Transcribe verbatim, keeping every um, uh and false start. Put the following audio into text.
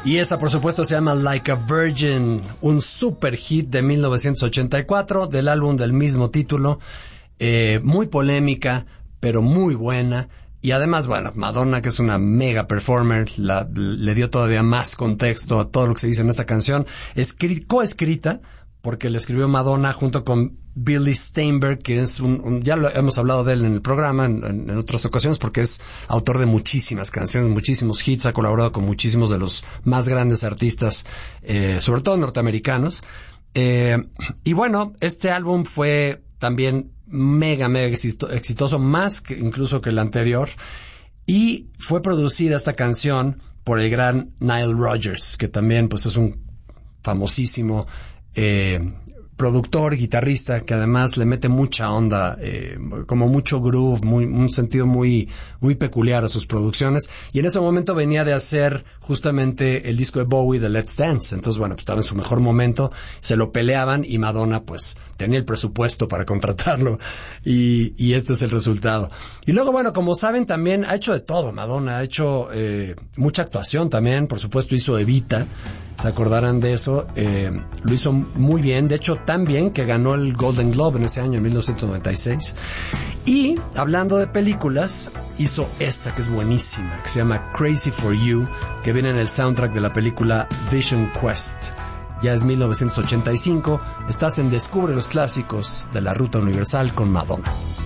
Y esa, por supuesto, se llama Like a Virgin, un super hit de mil novecientos ochenta y cuatro, del álbum del mismo título. Eh, muy polémica, pero muy buena. Y además, bueno, Madonna, que es una mega performer, la, le dio todavía más contexto a todo lo que se dice en esta canción. Escri- coescrita, porque le escribió Madonna junto con Billy Steinberg, que es un, un ya lo hemos hablado de él en el programa en, en, en otras ocasiones, porque es autor de muchísimas canciones, muchísimos hits, ha colaborado con muchísimos de los más grandes artistas, eh, sobre todo norteamericanos. Eh, y bueno, este álbum fue también mega, mega exito- exitoso, más que incluso que el anterior, y fue producida esta canción por el gran Nile Rodgers, que también pues es un famosísimo Eh, productor, guitarrista, que además le mete mucha onda, eh, como mucho groove, muy, un sentido muy, muy peculiar a sus producciones. Y en ese momento venía de hacer justamente el disco de Bowie de Let's Dance. Entonces, bueno, pues estaba en su mejor momento, se lo peleaban y Madonna, pues, tenía el presupuesto para contratarlo. Y, y este es el resultado. Y luego, bueno, como saben, también ha hecho de todo Madonna, ha hecho, eh, mucha actuación también, por supuesto hizo Evita. Se acordarán de eso, eh, lo hizo muy bien, de hecho tan bien que ganó el Golden Globe en ese año, en mil novecientos noventa y seis. Y hablando de películas, hizo esta que es buenísima, que se llama Crazy for You, que viene en el soundtrack de la película Vision Quest. Ya es mil novecientos ochenta y cinco, estás en Descubre los Clásicos de la Ruta Universal con Madonna.